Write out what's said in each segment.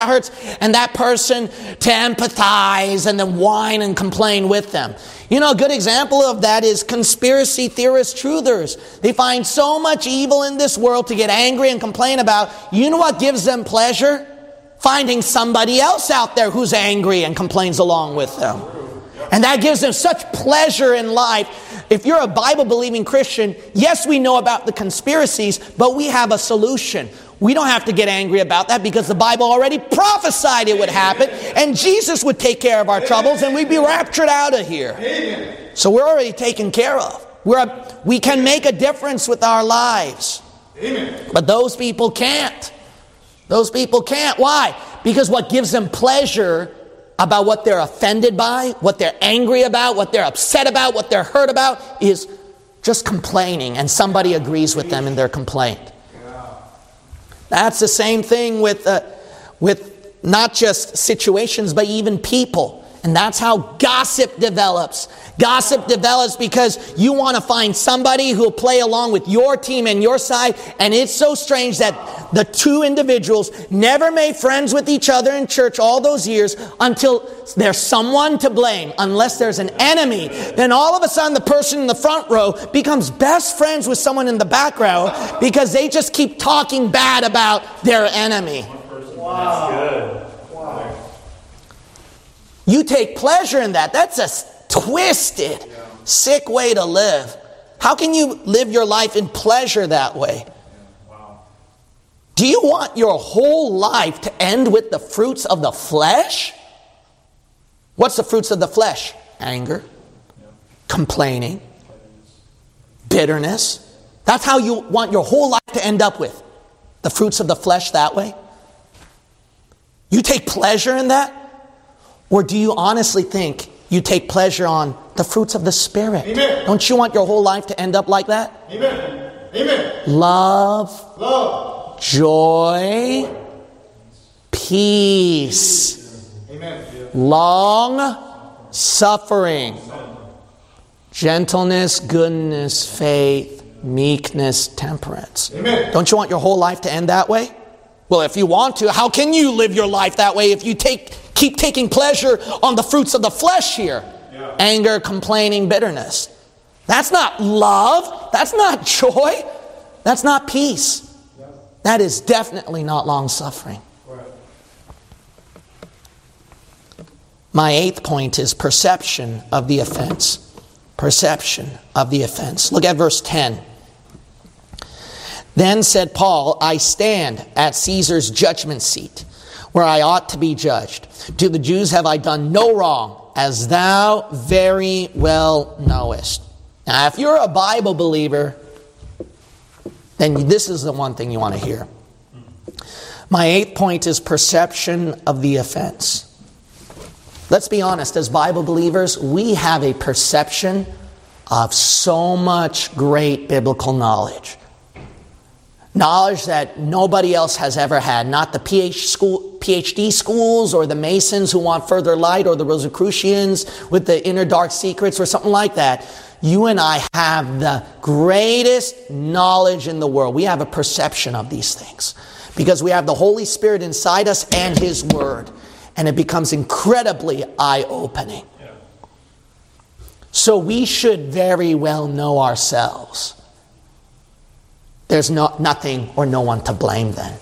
hurts, and that person to empathize and then whine and complain with them. You know, a good example of that is conspiracy theorist truthers. They find so much evil in this world to get angry and complain about. You know what gives them pleasure? Finding somebody else out there who's angry and complains along with them. And that gives them such pleasure in life. If you're a Bible-believing Christian, yes, we know about the conspiracies, but we have a solution. We don't have to get angry about that because the Bible already prophesied it would happen, and Jesus would take care of our troubles, and we'd be raptured out of here. So we're already taken care of. We can make a difference with our lives. But those people can't. Those people can't. Why? Because what gives them pleasure about what they're offended by, what they're angry about, what they're upset about, what they're hurt about, is just complaining, and somebody agrees with them in their complaint. That's the same thing with not just situations, but even people. And that's how gossip develops. Gossip develops because you want to find somebody who will play along with your team and your side. And it's so strange that the two individuals never made friends with each other in church all those years until there's someone to blame. Unless there's an enemy, then all of a sudden the person in the front row becomes best friends with someone in the back row because they just keep talking bad about their enemy. Wow. That's good. Wow. You take pleasure in that. That's a twisted, sick way to live. How can you live your life in pleasure that way? Wow. Do you want your whole life to end with the fruits of the flesh? What's the fruits of the flesh? Anger, complaining, bitterness. That's how you want your whole life to end up with. The fruits of the flesh that way? You take pleasure in that? Or do you honestly think you take pleasure on the fruits of the Spirit? Amen. Don't you want your whole life to end up like that? Amen. Amen. Love. Joy. Peace. Amen. Long suffering. Gentleness, goodness, faith, meekness, temperance. Amen. Don't you want your whole life to end that way? Well, if you want to, how can you live your life that way if you keep taking pleasure on the fruits of the flesh here? Yeah. Anger, complaining, bitterness. That's not love. That's not joy. That's not peace. Yeah. That is definitely not long suffering. Right. My 8th point is perception of the offense. Perception of the offense. Look at verse 10. Then said Paul, I stand at Caesar's judgment seat, where I ought to be judged. To the Jews have I done no wrong, as thou very well knowest. Now, if you're a Bible believer, then this is the one thing you want to hear. My 8th point is perception of the offense. Let's be honest, as Bible believers, we have a perception of so much great biblical knowledge. Knowledge that nobody else has ever had. Not the PhD schools or the Masons who want further light or the Rosicrucians with the inner dark secrets or something like that. You and I have the greatest knowledge in the world. We have a perception of these things because we have the Holy Spirit inside us and His Word. And it becomes incredibly eye-opening. Yeah. So we should very well know ourselves. There's nothing or no one to blame then.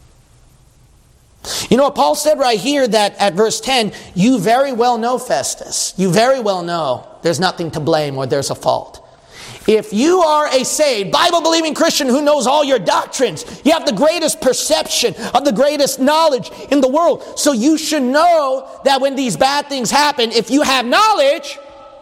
You know what Paul said right here that at verse 10, you very well know, Festus. You very well know there's nothing to blame or there's a fault. If you are a saved, Bible-believing Christian who knows all your doctrines, you have the greatest perception of the greatest knowledge in the world. So you should know that when these bad things happen, if you have knowledge,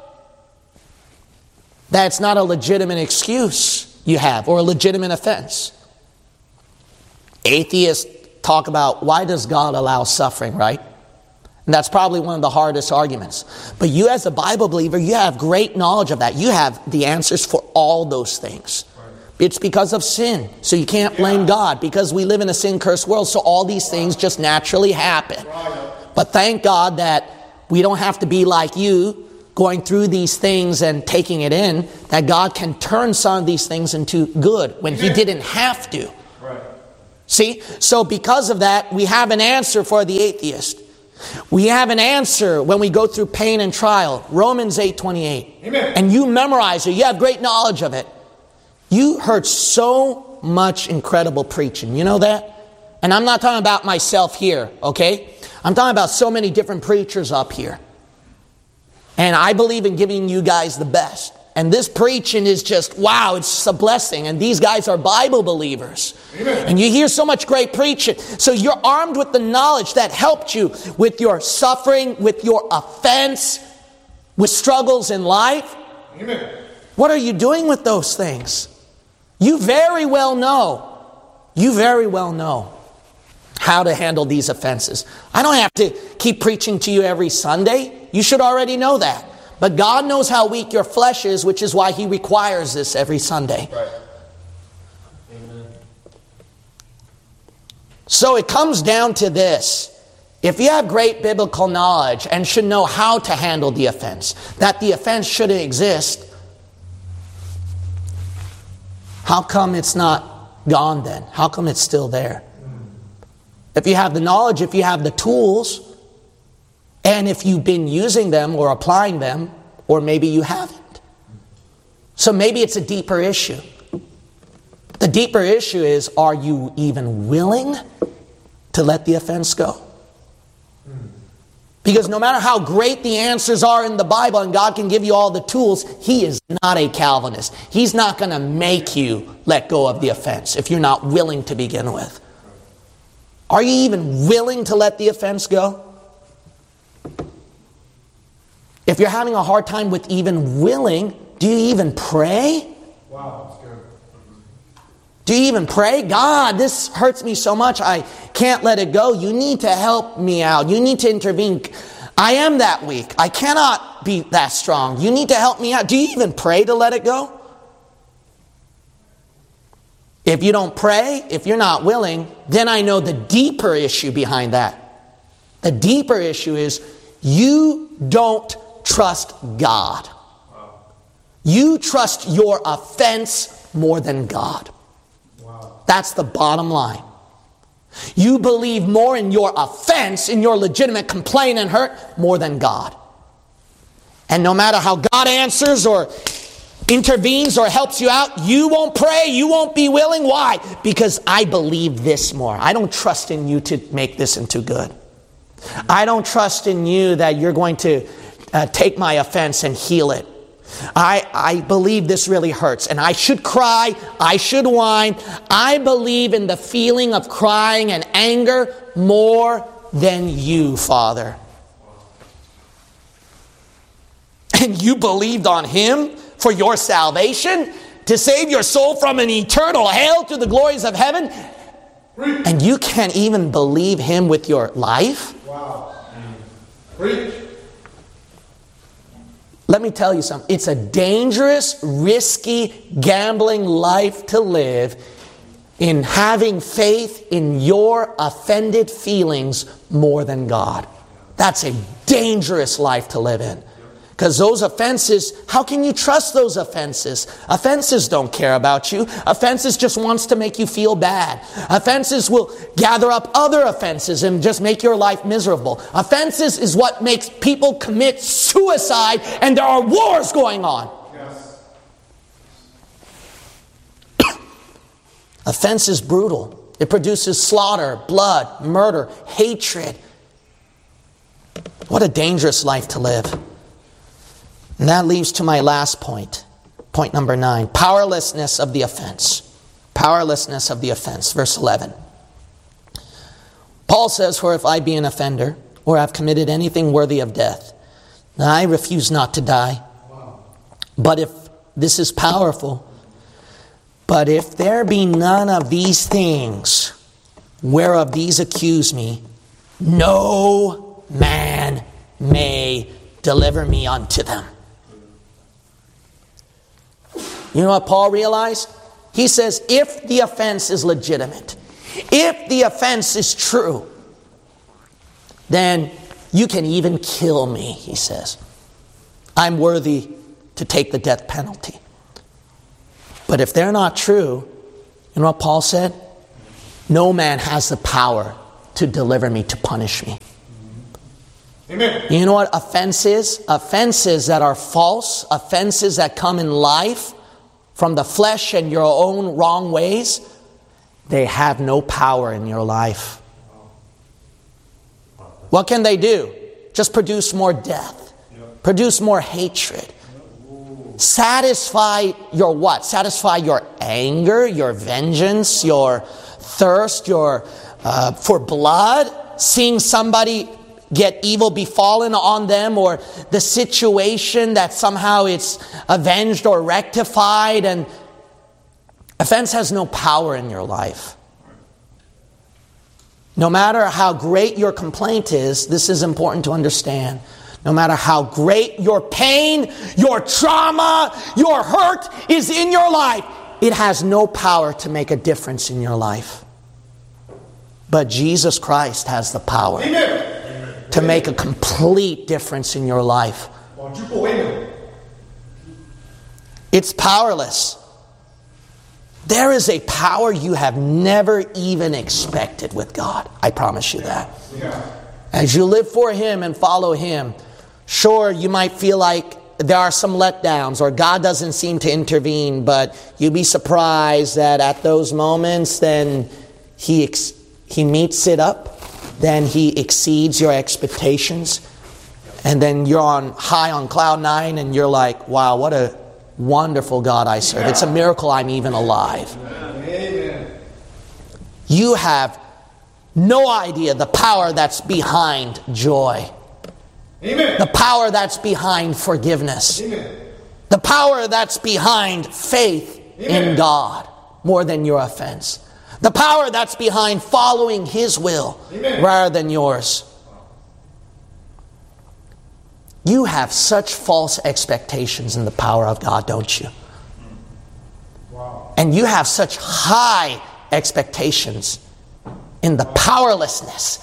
that's not a legitimate excuse you have, or a legitimate offense. Atheists talk about why does God allow suffering, right? And that's probably one of the hardest arguments. But you as a Bible believer, you have great knowledge of that. You have the answers for all those things. It's because of sin. So you can't blame God because we live in a sin-cursed world. So all these things just naturally happen. But thank God that we don't have to be like you, going through these things and taking it in, that God can turn some of these things into good when He didn't have to. Right. See? So because of that, we have an answer for the atheist. We have an answer when we go through pain and trial. Romans 8:28. Amen. And you memorize it. You have great knowledge of it. You heard so much incredible preaching. You know that? And I'm not talking about myself here, okay? I'm talking about so many different preachers up here. And I believe in giving you guys the best. And this preaching is just, wow, it's just a blessing. And these guys are Bible believers. Amen. And you hear so much great preaching. So you're armed with the knowledge that helped you with your suffering, with your offense, with struggles in life. Amen. What are you doing with those things? You very well know. You very well know how to handle these offenses. I don't have to keep preaching to you every Sunday. You should already know that. But God knows how weak your flesh is, which is why He requires this every Sunday. Right. Amen. So it comes down to this. If you have great biblical knowledge and should know how to handle the offense, that the offense shouldn't exist, how come it's not gone then? How come it's still there? If you have the knowledge, if you have the tools, and if you've been using them or applying them, or maybe you haven't. So maybe it's a deeper issue. The deeper issue is, are you even willing to let the offense go? Because no matter how great the answers are in the Bible and God can give you all the tools, He is not a Calvinist. He's not going to make you let go of the offense if you're not willing to begin with. Are you even willing to let the offense go? If you're having a hard time with even willing, do you even pray? Wow, that's good. Do you even pray? God, this hurts me so much, I can't let it go. You need to help me out. You need to intervene. I am that weak. I cannot be that strong. You need to help me out. Do you even pray to let it go? If you don't pray, if you're not willing, then I know the deeper issue behind that. The deeper issue is you don't trust God. You trust your offense more than God. Wow. That's the bottom line. You believe more in your offense, in your legitimate complaint and hurt, more than God. And no matter how God answers or intervenes or helps you out, you won't pray, you won't be willing. Why? Because I believe this more. I don't trust in you to make this into good. I don't trust in you that you're going to take my offense and heal it. I believe this really hurts, and I should cry, I should whine. I believe in the feeling of crying and anger more than you, Father. And you believed on Him for your salvation, to save your soul from an eternal hell to the glories of heaven, and you can't even believe Him with your life? Wow. Preach. Let me tell you something. It's a dangerous, risky, gambling life to live in having faith in your offended feelings more than God. That's a dangerous life to live in. Because those offenses, how can you trust those offenses? Offenses don't care about you. Offenses just wants to make you feel bad. Offenses will gather up other offenses and just make your life miserable. Offenses is what makes people commit suicide, and there are wars going on. Yes. Offense is brutal. It produces slaughter, blood, murder, hatred. What a dangerous life to live. And that leads to my last point. Point number 9. Powerlessness of the offense. Powerlessness of the offense. Verse 11. Paul says, "For if I be an offender, or have committed anything worthy of death, then I refuse not to die. But if this is powerful, but if there be none of these things whereof these accuse me, no man may deliver me unto them." You know what Paul realized? He says, if the offense is legitimate, if the offense is true, then you can even kill me, he says. I'm worthy to take the death penalty. But if they're not true, you know what Paul said? no man has the power to deliver me, to punish me. Amen. You know what offense is? Offenses that are false, offenses that come in life from the flesh and your own wrong ways, they have no power in your life. What can they do? Just produce more death. Produce more hatred. Satisfy your what? Satisfy your anger, your vengeance, your thirst, your for blood. Seeing somebody get evil befallen on them, or the situation that somehow it's avenged or rectified. And offense has no power in your life. No matter how great your complaint is, this is important to understand. No matter how great your pain, your trauma, your hurt is in your life, it has no power to make a difference in your life. But Jesus Christ has the power. Amen. To make a complete difference in your life. It's powerless. There is a power you have never even expected with God. I promise you that. As you live for Him and follow Him, sure, you might feel like there are some letdowns or God doesn't seem to intervene, but you'd be surprised that at those moments, then He meets it up. Then He exceeds your expectations. And then you're on high on cloud 9 and you're like, wow, what a wonderful God I serve. It's a miracle I'm even alive. Amen. You have no idea the power that's behind joy. Amen. The power that's behind forgiveness. Amen. The power that's behind faith in God more than your offense. The power that's behind following His will rather than yours. You have such false expectations in the power of God, don't you? Wow. And you have such high expectations in the powerlessness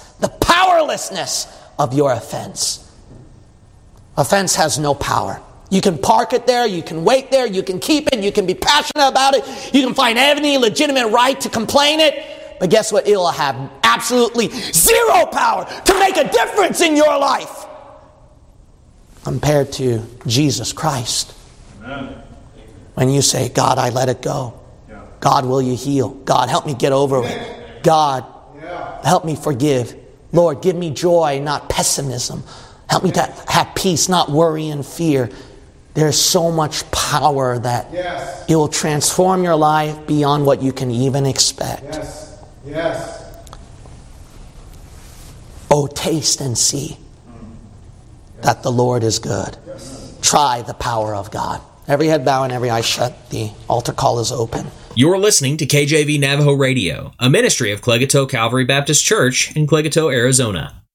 of your offense. Offense has no power. You can park it there, you can wait there, you can keep it, you can be passionate about it, you can find any legitimate right to complain it, but guess what? It will have absolutely zero power to make a difference in your life compared to Jesus Christ. Amen. When you say, God, I let it go. Yeah. God, will you heal? God, help me get over it. God, help me forgive. Lord, give me joy, not pessimism. Help me to have peace, not worry and fear. There's so much power that it will transform your life beyond what you can even expect. Yes. Yes. Oh, taste and see that the Lord is good. Try the power of God. Every head bow and every eye shut. The altar call is open. You're listening to KJV Navajo Radio, a ministry of Clegato Calvary Baptist Church in Clegato, Arizona.